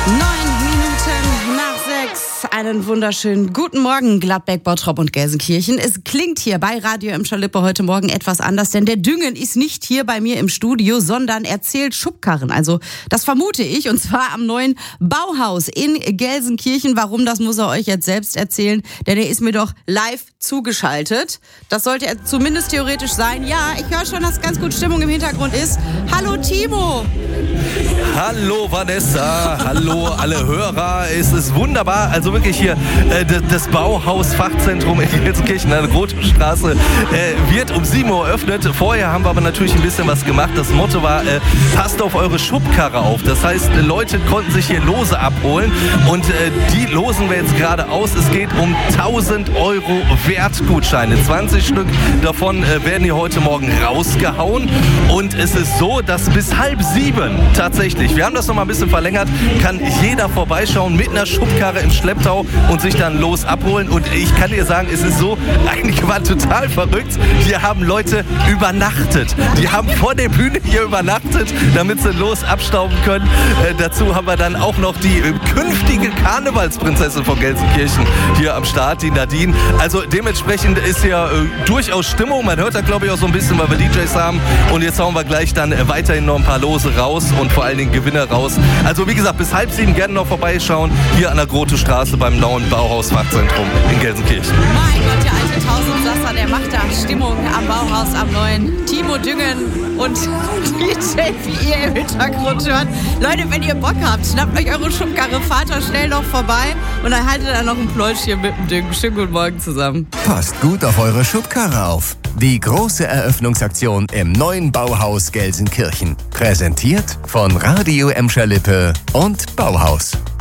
9:06. Einen wunderschönen guten Morgen, Gladbeck, Bottrop und Gelsenkirchen. Es klingt hier bei Radio Emscher-Lippe heute Morgen etwas anders, denn der Düngen ist nicht hier bei mir im Studio, sondern er zählt Schubkarren. Also das vermute ich, und zwar am neuen Bauhaus in Gelsenkirchen. Warum, das muss er euch jetzt selbst erzählen, denn er ist mir doch live zugeschaltet. Das sollte er zumindest theoretisch sein. Ja, ich höre schon, dass ganz gut Stimmung im Hintergrund ist. Hallo Timo! Hallo Vanessa, hallo alle Hörer. Es ist wunderbar, also wirklich hier das Bauhaus-Fachzentrum in Gelsenkirchen an der Grotestraße wird um 7 Uhr eröffnet. Vorher haben wir aber natürlich ein bisschen was gemacht. Das Motto war, passt auf eure Schubkarre auf. Das heißt, Leute konnten sich hier Lose abholen und die losen wir jetzt gerade aus. Es geht um 1.000 Euro Wertgutscheine. 20 Stück davon werden hier heute Morgen rausgehauen und es ist so, dass bis 6:30 tatsächlich, wir haben das noch mal ein bisschen verlängert, kann jeder vorbeischauen mit einer Schubkarre im Schlepptau und sich dann Los abholen. Und ich kann dir sagen, es ist so, einige waren total verrückt. Hier haben Leute übernachtet. Die haben vor der Bühne hier übernachtet, damit sie Los abstauben können. Dazu haben wir dann auch noch die künftige Karnevalsprinzessin von Gelsenkirchen hier am Start, die Nadine. Also dementsprechend ist hier durchaus Stimmung. Man hört da, glaube ich, auch so ein bisschen, weil wir DJs haben. Und jetzt hauen wir gleich dann weiterhin noch ein paar Lose raus und vor allen Dingen Gewinner raus. Also wie gesagt, bis 6:30 gerne noch vorbeischauen, hier an der Grotestraße beim neuen Bauhaus-Fachzentrum in Gelsenkirchen. Mein Gott, der alte Tausendsasser, der macht da Stimmung am Bauhaus am neuen. Timo Düngen und DJ, wie ihr im Hintergrund hört. Leute, wenn ihr Bock habt, schnappt euch eure Schubkarre, fahrt da schnell noch vorbei und dann haltet da noch ein Pläuschchen mit dem Düngen. Schönen guten Morgen zusammen. Passt gut auf eure Schubkarre auf. Die große Eröffnungsaktion im neuen Bauhaus Gelsenkirchen. Präsentiert von Radio Emscher-Lippe und Bauhaus.